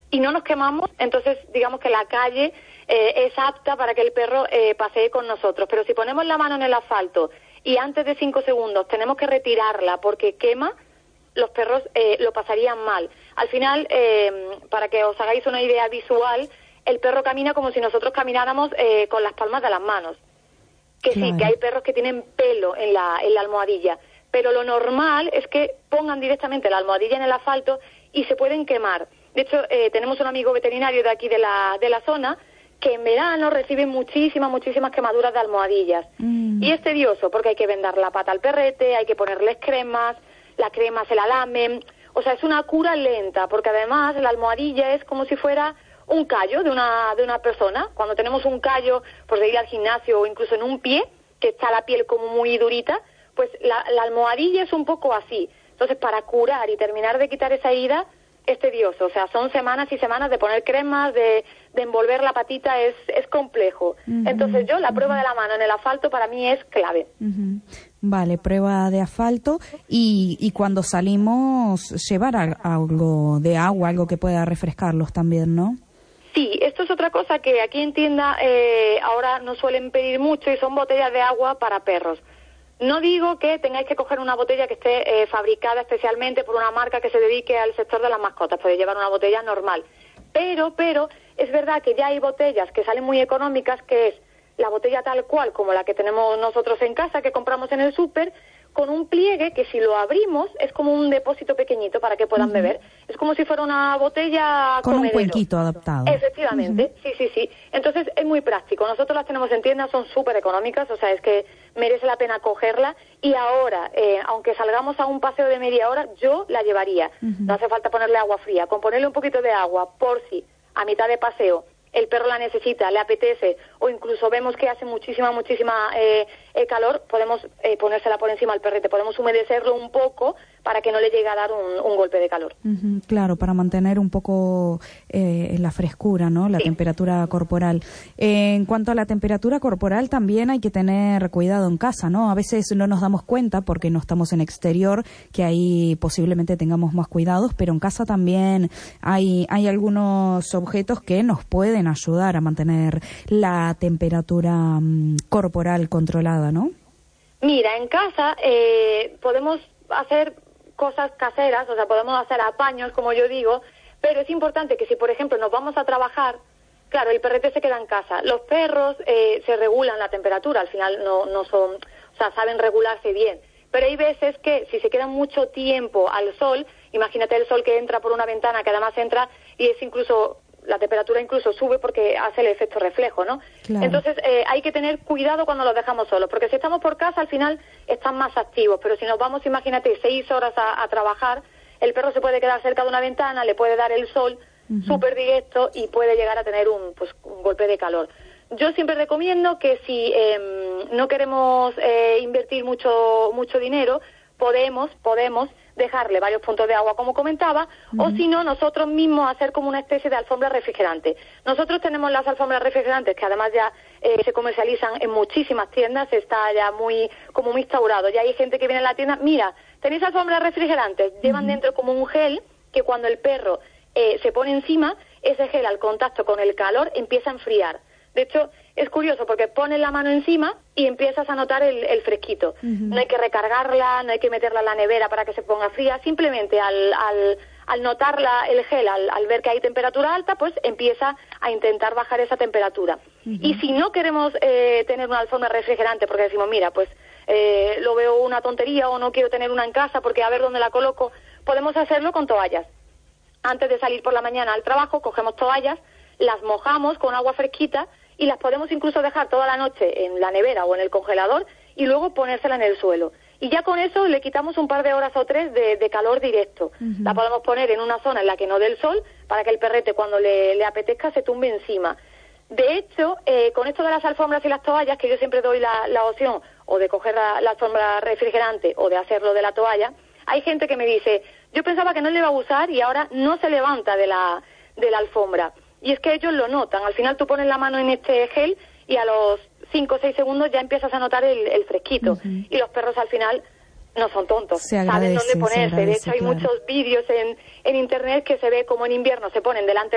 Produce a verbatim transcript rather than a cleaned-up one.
y no nos quemamos, entonces digamos que la calle eh, es apta para que el perro eh, pasee con nosotros. Pero si ponemos la mano en el asfalto y antes de cinco segundos tenemos que retirarla porque quema, los perros eh, lo pasarían mal. Al final, eh, para que os hagáis una idea visual, el perro camina como si nosotros camináramos eh, con las palmas de las manos. Que claro. Sí, que hay perros que tienen pelo en la, en la almohadilla, pero lo normal es que pongan directamente la almohadilla en el asfalto y se pueden quemar. De hecho, eh, tenemos un amigo veterinario de aquí de la, de la zona que en verano recibe muchísimas, muchísimas quemaduras de almohadillas. Mm. Y es tedioso porque hay que vendar la pata al perrete, hay que ponerles cremas, la crema se la lamen, o sea, es una cura lenta, porque además la almohadilla es como si fuera un callo de una de una persona. Cuando tenemos un callo, pues de ir al gimnasio o incluso en un pie, que está la piel como muy durita, pues la, la almohadilla es un poco así. Entonces, para curar y terminar de quitar esa herida, es tedioso, o sea, son semanas y semanas de poner cremas, de, de envolver la patita, es, es complejo. Uh-huh. Entonces yo, la prueba uh-huh. de la mano en el asfalto para mí es clave. Uh-huh. Vale, prueba de asfalto y, y cuando salimos llevar a, algo de agua, algo que pueda refrescarlos también, ¿no? Sí, esto es otra cosa que aquí en tienda eh, ahora no suelen pedir mucho y son botellas de agua para perros. No digo que tengáis que coger una botella que esté eh, fabricada especialmente por una marca que se dedique al sector de las mascotas. Podéis llevar una botella normal. Pero, pero, es verdad que ya hay botellas que salen muy económicas, que es la botella tal cual como la que tenemos nosotros en casa, que compramos en el súper, con un pliegue que si lo abrimos es como un depósito pequeñito para que puedan uh-huh. beber. Es como si fuera una botella con comedero. Un cuenquito adaptado. Efectivamente, uh-huh. sí, sí, sí. Entonces es muy práctico. Nosotros las tenemos en tiendas, son súper económicas, o sea, es que merece la pena cogerla. Y ahora, eh, aunque salgamos a un paseo de media hora, yo la llevaría. Uh-huh. No hace falta ponerle agua fría. Con ponerle un poquito de agua, por si a mitad de paseo el perro la necesita, le apetece, o incluso vemos que hace muchísima, muchísima eh, eh, calor, podemos eh, ponérsela por encima al perrete, podemos humedecerlo un poco para que no le llegue a dar un, un golpe de calor. Uh-huh, claro, para mantener un poco eh, la frescura, ¿no? La sí. temperatura corporal. Eh, en cuanto a la temperatura corporal, también hay que tener cuidado en casa, ¿no? A veces no nos damos cuenta porque no estamos en exterior, que ahí posiblemente tengamos más cuidados, pero en casa también hay, hay algunos objetos que nos pueden ayudar a mantener la temperatura um, corporal controlada, ¿no? Mira, en casa eh, podemos hacer cosas caseras, o sea, podemos hacer apaños, como yo digo, pero es importante que si, por ejemplo, nos vamos a trabajar, claro, el perrete se queda en casa. Los perros eh, se regulan la temperatura, al final no, no son, o sea, saben regularse bien. Pero hay veces que si se quedan mucho tiempo al sol, imagínate el sol que entra por una ventana, que además entra y es incluso, la temperatura incluso sube porque hace el efecto reflejo, ¿no? Claro. Entonces eh, hay que tener cuidado cuando los dejamos solos, porque si estamos por casa al final están más activos, pero si nos vamos, imagínate, seis horas a, a trabajar, el perro se puede quedar cerca de una ventana, le puede dar el sol uh-huh. súper directo y puede llegar a tener un, pues, un golpe de calor. Yo siempre recomiendo que si eh, no queremos eh, invertir mucho mucho dinero, podemos, podemos dejarle varios puntos de agua, como comentaba, uh-huh. o si no, nosotros mismos hacer como una especie de alfombra refrigerante. Nosotros tenemos las alfombras refrigerantes que además ya eh, se comercializan en muchísimas tiendas, está ya muy como muy instaurado. Ya hay gente que viene a la tienda, mira, tenéis alfombras refrigerantes, uh-huh. llevan dentro como un gel que cuando el perro eh, se pone encima, ese gel al contacto con el calor empieza a enfriar. De hecho, es curioso porque pones la mano encima y empiezas a notar el, el fresquito. Uh-huh. No hay que recargarla, no hay que meterla en la nevera para que se ponga fría. Simplemente al, al, al notar la, el gel, al, al ver que hay temperatura alta, pues empieza a intentar bajar esa temperatura. Uh-huh. Y si no queremos eh, tener una alfombra refrigerante porque decimos, mira, pues eh, lo veo una tontería o no quiero tener una en casa porque a ver dónde la coloco, podemos hacerlo con toallas. Antes de salir por la mañana al trabajo, cogemos toallas, las mojamos con agua fresquita y las podemos incluso dejar toda la noche en la nevera o en el congelador y luego ponérsela en el suelo. Y ya con eso le quitamos un par de horas o tres de, de calor directo. Uh-huh. La podemos poner en una zona en la que no dé el sol para que el perrete cuando le, le apetezca se tumbe encima. De hecho, eh, con esto de las alfombras y las toallas, que yo siempre doy la, la opción o de coger la, la alfombra refrigerante o de hacerlo de la toalla, hay gente que me dice, yo pensaba que no le iba a usar y ahora no se levanta de la, de la alfombra. Y es que ellos lo notan. Al final tú pones la mano en este gel y a los cinco o seis segundos ya empiezas a notar el, el fresquito. Uh-huh. Y los perros al final no son tontos, saben dónde ponerse. De hecho hay claro. muchos vídeos en, en internet que se ve como en invierno se ponen delante